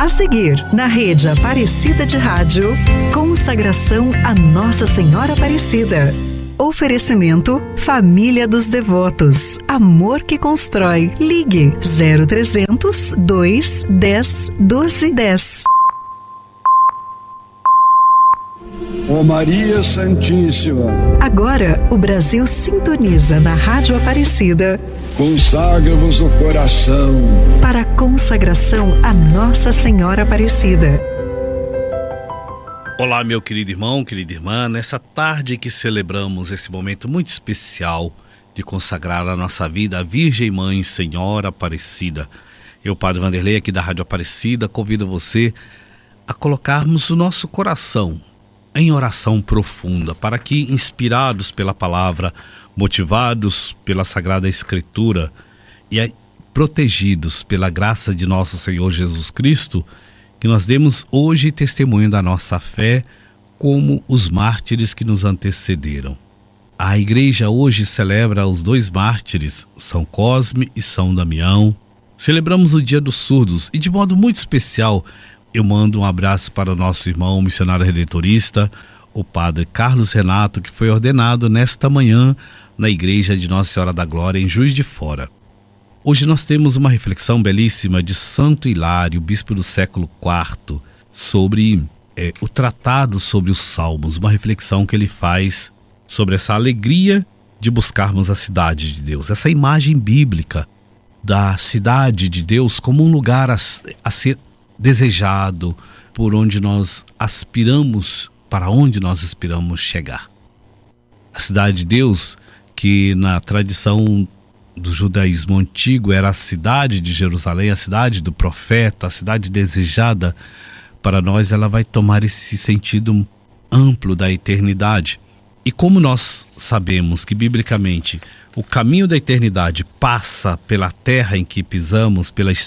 A seguir, na Rede Aparecida de Rádio, consagração a Nossa Senhora Aparecida. Oferecimento Família dos Devotos. Amor que constrói. Ligue 0300 210 1210. Ó Maria Santíssima, Agora o Brasil sintoniza na Rádio Aparecida consagra-vos o coração para a consagração a Nossa Senhora Aparecida. Olá, meu querido irmão, querida irmã, nessa tarde que celebramos esse momento muito especial de consagrar a nossa vida à Virgem Mãe Senhora Aparecida. Eu, Padre Vanderlei, aqui da Rádio Aparecida, convido você a colocarmos o nosso coração em oração profunda, para que, inspirados pela palavra, motivados pela Sagrada Escritura e protegidos pela graça de nosso Senhor Jesus Cristo, que nós demos hoje testemunho da nossa fé como os mártires que nos antecederam. A igreja hoje celebra os dois mártires, São Cosme e São Damião. Celebramos o Dia dos Surdos e, de modo muito especial, eu mando um abraço para o nosso irmão missionário redentorista, o Padre Carlos Renato, que foi ordenado nesta manhã na Igreja de Nossa Senhora da Glória, em Juiz de Fora. Hoje nós temos uma reflexão belíssima de Santo Hilário, bispo do século IV, sobre o tratado sobre os Salmos, uma reflexão que ele faz sobre essa alegria de buscarmos a cidade de Deus, essa imagem bíblica da cidade de Deus como um lugar a ser desejado, por onde nós aspiramos, para onde nós aspiramos chegar. A cidade de Deus, que na tradição do judaísmo antigo era a cidade de Jerusalém, a cidade do profeta, a cidade desejada, para nós ela vai tomar esse sentido amplo da eternidade. E como nós sabemos que biblicamente o caminho da eternidade passa pela terra em que pisamos, pela